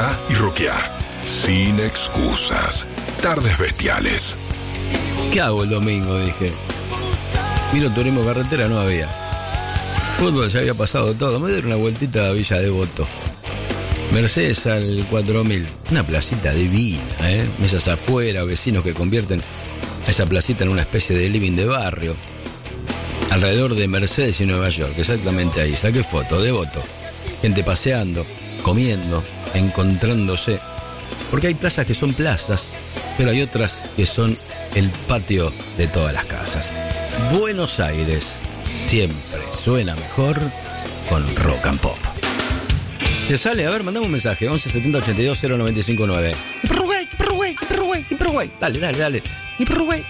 Cantá y roqueá. Sin excusas. Tardes bestiales. ¿Qué hago el domingo? Dije. Miro turismo carretera, no había. Fútbol ya había pasado todo. Me dieron una vueltita a Villa Devoto. Mercedes al 4000. Una placita divina, mesas afuera, vecinos que convierten esa placita en una especie de living de barrio. Alrededor de Mercedes y Nueva York, exactamente ahí. Saqué foto, Devoto. Gente paseando, comiendo, encontrándose. Porque hay plazas que son plazas, pero hay otras que son el patio de todas las casas. Buenos Aires siempre suena mejor con rock and pop. ¿Te sale? A ver, mandame un mensaje. 11 70 82 0959. Dale.